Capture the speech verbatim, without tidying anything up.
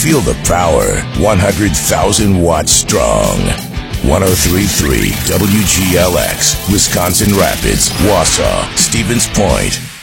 Feel the power. one hundred thousand watts strong. one oh three point three W G L X, Wisconsin Rapids, Wausau, Stevens Point.